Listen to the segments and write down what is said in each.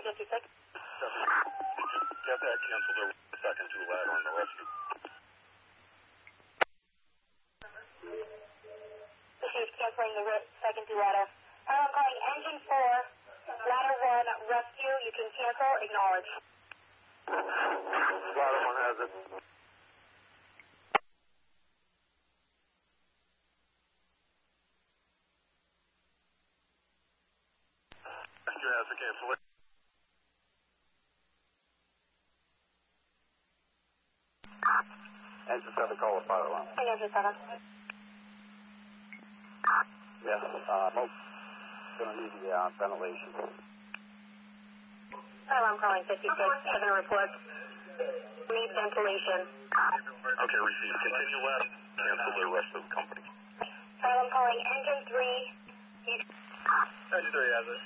56. Get that canceled over the second to ladder on the rescue. She's canceling the second to ladder. I'm calling engine 4, ladder 1, rescue. You can cancel, acknowledge. Ladder 1 has it. Rescue has the cancellation. Engine 7, call the fire alarm. Engine 7. Yes, most gonna need the ventilation. I'm calling 56, having a report. Need ventilation. Okay, receive. Continue left. Cancel the rest of the company. I'm calling engine 3. Engine 3 has it.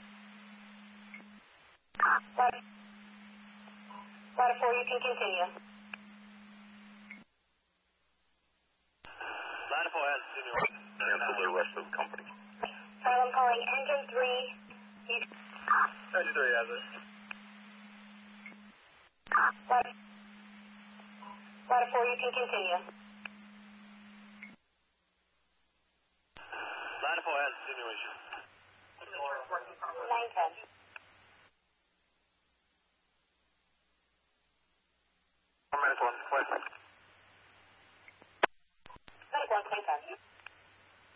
Ladder 4, you can continue. Ladder 4 has continuation. Cancel the rest of the company. I'm calling engine 3. Engine 3 has it. Ladder 4, you can continue. Ladder 4 has continuation. 910. -1,